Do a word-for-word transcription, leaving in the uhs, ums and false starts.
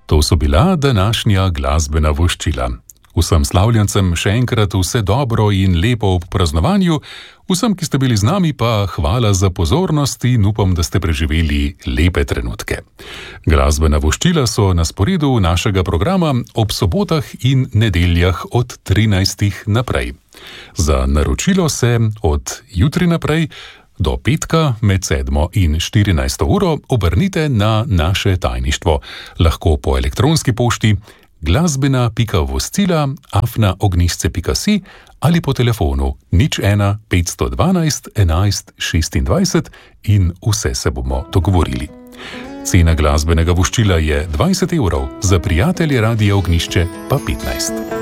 To so bila današnja glasbena voščila. Vsem slavljencem še enkrat vse dobro in lepo ob praznovanju, vsem, ki ste bili z nami, pa hvala za pozornost in upam, da ste preživeli lepe trenutke. Glasbena voščila so na sporedu našega programa ob sobotah in nedeljah od trinajstih naprej. Za naročilo se od jutri naprej do petka med sedmo in štirinajsto uro obrnite na naše tajništvo, lahko po elektronski pošti glasbena pika voščila afna ognjišče pika si ali po telefonu nič ena petsto dvanajst enajst šestindvajset in vse se bomo dogovorili. Cena glasbenega voščila je dvajset evrov, za prijatelje Radia Ognjišče pa petnajst.